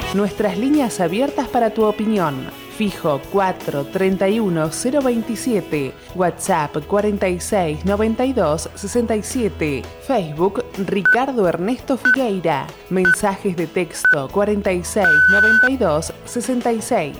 Nuestras líneas abiertas para tu opinión. Fijo 431 027, WhatsApp 46 92 67, Facebook Ricardo Ernesto Figueira, mensajes de texto 46 92 66.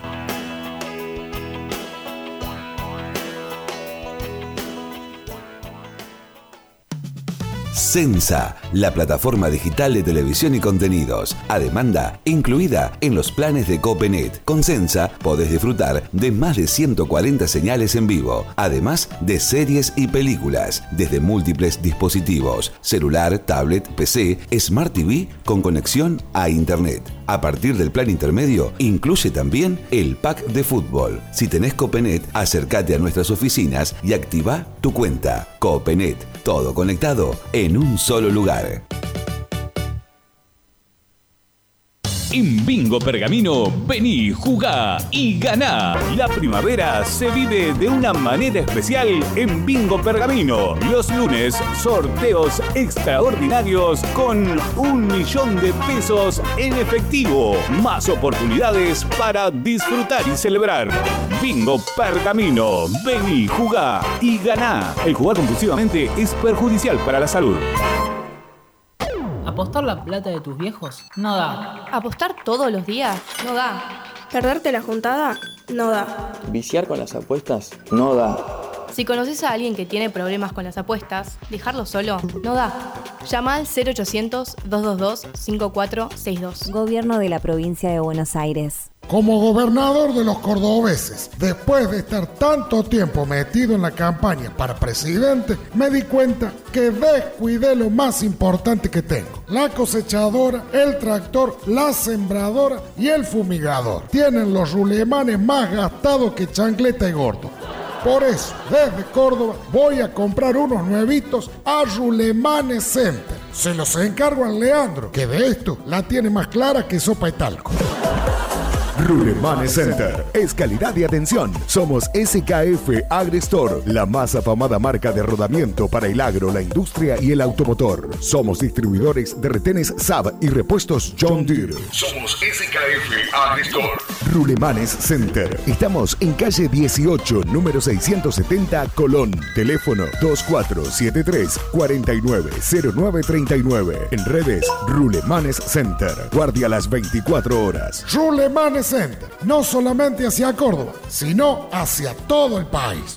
Sensa, la plataforma digital de televisión y contenidos, a demanda incluida en los planes de Copenet. Con Sensa podés disfrutar de más de 140 señales en vivo, además de series y películas, desde múltiples dispositivos, celular, tablet, PC, Smart TV con conexión a Internet. A partir del plan intermedio, incluye también el pack de fútbol. Si tenés Copenet, acércate a nuestras oficinas y activa tu cuenta. Copenet, todo conectado en un solo lugar. En Bingo Pergamino, vení, jugá y ganá. La primavera se vive de una manera especial en Bingo Pergamino. Los lunes, sorteos extraordinarios con 1 millón de pesos en efectivo. Más oportunidades para disfrutar y celebrar. Bingo Pergamino, vení, jugá y ganá. El jugar compulsivamente es perjudicial para la salud. ¿Apostar la plata de tus viejos? No da. ¿Apostar todos los días? No da. ¿Perderte la juntada? No da. ¿Viciar con las apuestas? No da. Si conoces a alguien que tiene problemas con las apuestas, dejarlo solo no da. Llama al 0800-222-5462. Gobierno de la Provincia de Buenos Aires. Como gobernador de los cordobeses, después de estar tanto tiempo metido en la campaña para presidente, me di cuenta que descuidé lo más importante que tengo. La cosechadora, el tractor, la sembradora y el fumigador. Tienen los rulemanes más gastados que chancleta y gordo. Por eso, desde Córdoba, voy a comprar unos nuevitos a Rulemanes Center. Se los encargo a Leandro, que de esto la tiene más clara que sopa y talco. Rulemanes Center es calidad y atención. Somos SKF AgriStore, la más afamada marca de rodamiento para el agro, la industria y el automotor. Somos distribuidores de retenes Saab y repuestos John Deere. Somos SKF AgriStore. Rulemanes Center. Estamos en calle 18, número 670, Colón. Teléfono 2473-490939. En redes, Rulemanes Center. Guardia las 24 horas. Rulemanes Center, no solamente hacia Córdoba, sino hacia todo el país.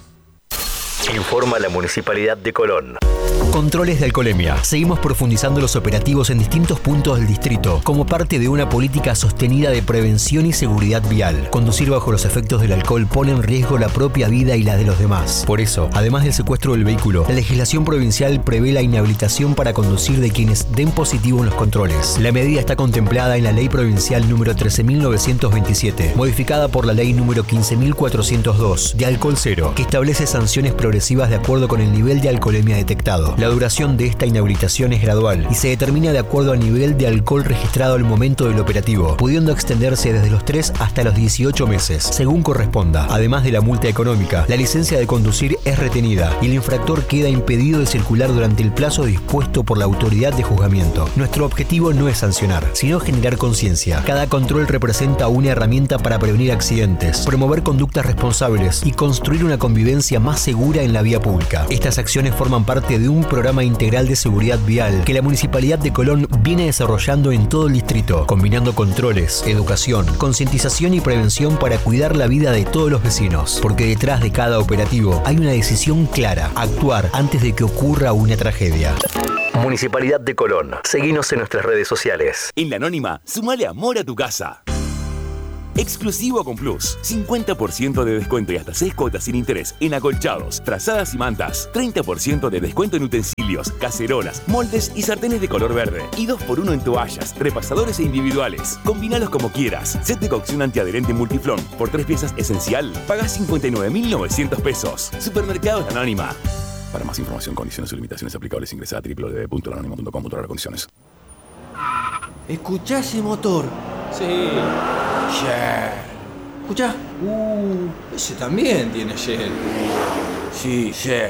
Informa la Municipalidad de Colón. Controles de alcoholemia. Seguimos profundizando los operativos en distintos puntos del distrito como parte de una política sostenida de prevención y seguridad vial. Conducir bajo los efectos del alcohol pone en riesgo la propia vida y la de los demás. Por eso, además del secuestro del vehículo, la legislación provincial prevé la inhabilitación para conducir de quienes den positivo en los controles. La medida está contemplada en la Ley Provincial número 13.927, modificada por la Ley número 15.402 de Alcohol Cero, que establece sanciones progresivas de acuerdo con el nivel de alcoholemia detectado. La duración de esta inhabilitación es gradual y se determina de acuerdo al nivel de alcohol registrado al momento del operativo, pudiendo extenderse desde los 3 hasta los 18 meses, según corresponda. Además de la multa económica, la licencia de conducir es retenida y el infractor queda impedido de circular durante el plazo dispuesto por la autoridad de juzgamiento. Nuestro objetivo no es sancionar, sino generar conciencia. Cada control representa una herramienta para prevenir accidentes, promover conductas responsables y construir una convivencia más segura en la vía pública. Estas acciones forman parte de un programa integral de seguridad vial que la Municipalidad de Colón viene desarrollando en todo el distrito, combinando controles, educación, concientización y prevención para cuidar la vida de todos los vecinos. Porque detrás de cada operativo hay una decisión clara: actuar antes de que ocurra una tragedia. Municipalidad de Colón. Seguinos en nuestras redes sociales. En La Anónima, sumale amor a tu casa. Exclusivo con Plus. 50% de descuento y hasta 6 cuotas sin interés en acolchados, trazadas y mantas. 30% de descuento en utensilios, cacerolas, moldes y sartenes de color verde. Y 2x1 en toallas, repasadores e individuales. Combinalos como quieras. Set de cocción antiadherente multiflón. Por 3 piezas esencial, pagás 59.900 pesos. Supermercados La Anónima. Para más información, condiciones y limitaciones aplicables, ingresa a www.lanonima.com.ar/condiciones. ¿Escuchá ese motor? Sí. Shell. ¿Escuchá? Ese también tiene Shell. Sí, Shell.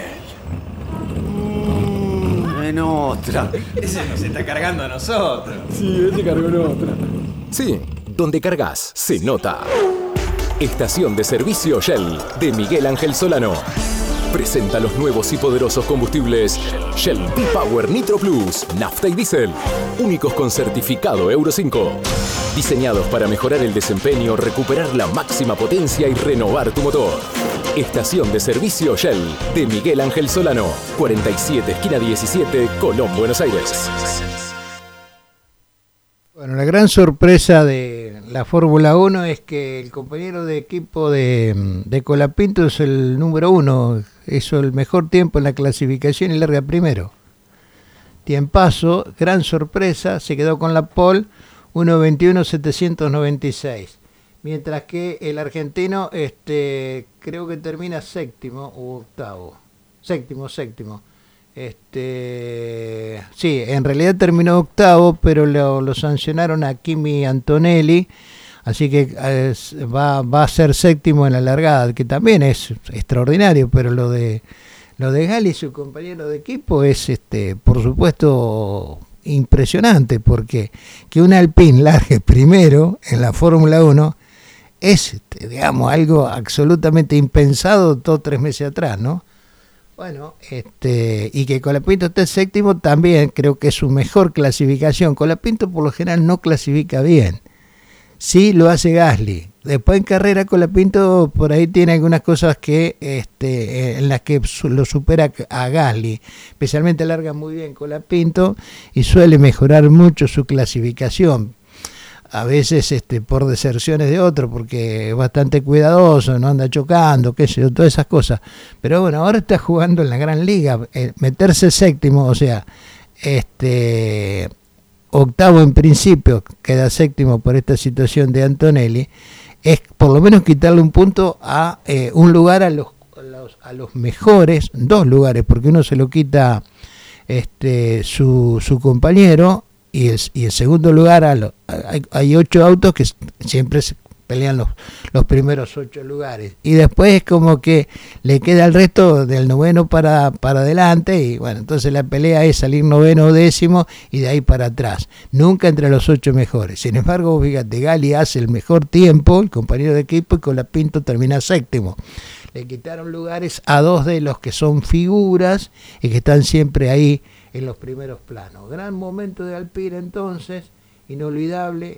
En otra. Ese nos está cargando a nosotros. Sí, ese cargó en otra. Sí, donde cargas se nota. Estación de servicio Shell de Miguel Ángel Solano. Presenta los nuevos y poderosos combustibles Shell V-Power Nitro Plus, nafta y diésel, únicos con certificado Euro 5. Diseñados para mejorar el desempeño, recuperar la máxima potencia y renovar tu motor. Estación de servicio Shell de Miguel Ángel Solano, 47, esquina 17, Colón, Buenos Aires. Bueno, la gran sorpresa de la Fórmula 1 es que el compañero de equipo de Colapinto es el número 1, hizo el mejor tiempo en la clasificación y larga primero. Tiempazo, gran sorpresa, se quedó con la pole, 1:21.796. Mientras que el argentino creo que termina séptimo o octavo. Séptimo. Sí, en realidad terminó octavo, pero lo sancionaron a Kimi Antonelli, así que va a ser séptimo en la largada, que también es extraordinario, pero lo de Gali, su compañero de equipo, es por supuesto impresionante, porque que un Alpine largue primero en la Fórmula 1 es, digamos, algo absolutamente impensado 2-3 meses atrás, ¿no? Bueno, y que Colapinto esté séptimo también creo que es su mejor clasificación. Colapinto por lo general no clasifica bien. Sí lo hace Gasly. Después en carrera Colapinto por ahí tiene algunas cosas que en las que lo supera a Gasly. Especialmente larga muy bien Colapinto y suele mejorar mucho su clasificación. A veces por deserciones de otro, porque es bastante cuidadoso, no anda chocando, qué sé yo, todas esas cosas. Pero bueno, ahora está jugando en la Gran Liga, meterse séptimo, o sea, octavo en principio, queda séptimo por esta situación de Antonelli, es por lo menos quitarle un punto a un lugar a los mejores, 2 lugares, porque uno se lo quita su compañero. Y el segundo lugar, hay 8 autos que siempre se pelean los primeros 8 lugares. Y después es como que le queda el resto del noveno para adelante. Y bueno, entonces la pelea es salir noveno o décimo y de ahí para atrás. Nunca entre los 8 mejores. Sin embargo, fíjate, Gali hace el mejor tiempo, el compañero de equipo, y Colapinto termina séptimo. Le quitaron lugares a 2 de los que son figuras y que están siempre ahí en los primeros planos. Gran momento de Alpine entonces, inolvidable,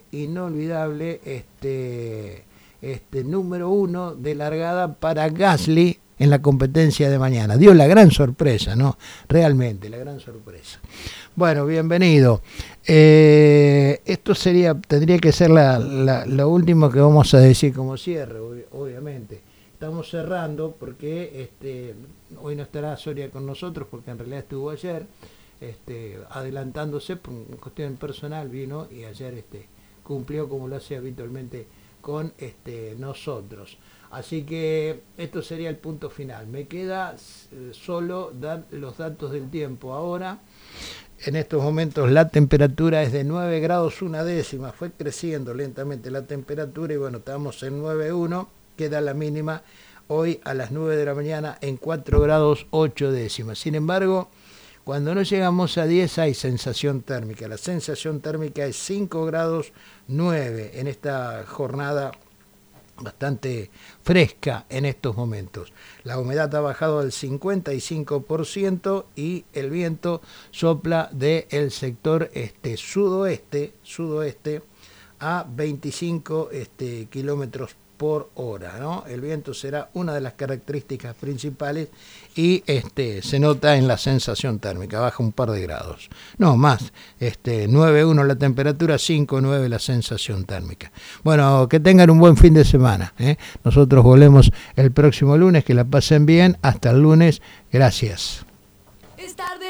número 1 de largada para Gasly en la competencia de mañana. Dio la gran sorpresa, ¿no? Realmente, la gran sorpresa. Bueno, bienvenido. Esto tendría que ser lo último que vamos a decir como cierre, obviamente. Estamos cerrando porque hoy no estará Soria con nosotros porque en realidad estuvo ayer. Adelantándose por una cuestión personal, vino y ayer cumplió como lo hace habitualmente con nosotros. Así que esto sería el punto final. Me queda solo dar los datos del tiempo. Ahora, en estos momentos, la temperatura es de 9 grados 1/10. Fue creciendo lentamente la temperatura y bueno, estamos en 9,1. Queda la mínima hoy a las 9 de la mañana en 4 grados 8/10. Sin embargo, cuando no llegamos a 10 hay sensación térmica. La sensación térmica es 5 grados 9 en esta jornada bastante fresca en estos momentos. La humedad ha bajado al 55% y el viento sopla del sector sudoeste a 25 kilómetros por hora, ¿no? El viento será una de las características principales y se nota en la sensación térmica, baja un par de grados, no más, 9,1 la temperatura, 5,9 la sensación térmica. Bueno, que tengan un buen fin de semana, Nosotros volvemos el próximo lunes, que la pasen bien, hasta el lunes, gracias. Es tarde.